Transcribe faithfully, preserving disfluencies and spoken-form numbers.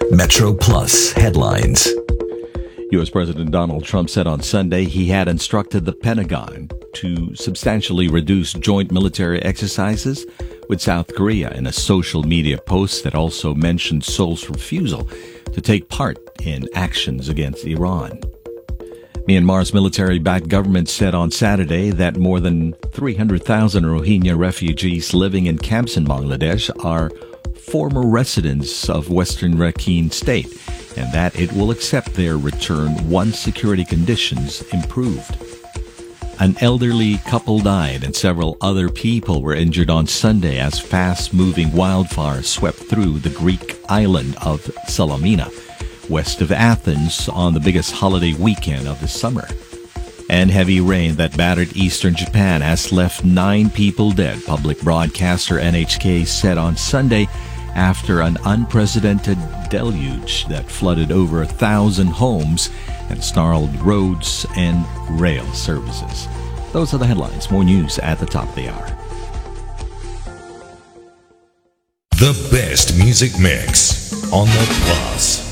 Metro Plus headlines. U S. President Donald Trump said on Sunday he had instructed the Pentagon to substantially reduce joint military exercises with South Korea in a social media post that also mentioned Seoul's refusal to take part in actions against Iran. Myanmar's military-backed government said on Saturday that more than three hundred thousand Rohingya refugees living in camps in Bangladesh are former residents of Western Rakhine State, and that it will accept their return once security conditions improved. An elderly couple died and several other people were injured on Sunday as fast-moving wildfires swept through the Greek island of Salamina, west of Athens, on the biggest holiday weekend of the summer. And heavy rain that battered eastern Japan has left nine people dead, public broadcaster N H K said on Sunday, after an unprecedented deluge that flooded over a thousand homes and snarled roads and rail services. Those are the headlines. More news at the top of the hour. The best music mix on the Plus.